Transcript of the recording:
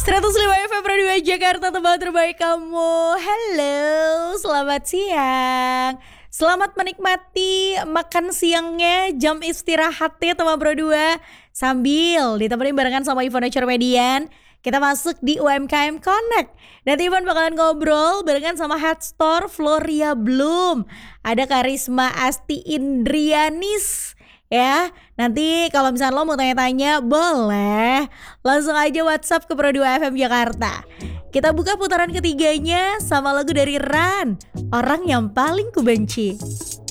105 FM Pro 2 Jakarta, tempat terbaik kamu. Halo, selamat siang. Selamat menikmati makan siangnya, jam istirahatnya teman Pro 2. Sambil ditemenin barengan sama Ivana Cermedian. Kita masuk di UMKM Connect. Dan Ivan bakalan ngobrol barengan sama Head Store Floria Bloom. Ada Karisma Asti Indrianis. Ya, nanti kalau misalnya lo mau tanya-tanya boleh langsung aja WhatsApp ke Pro 2 FM Jakarta. Kita buka putaran ketiganya sama lagu dari Ran, Orang Yang Paling Kubenci.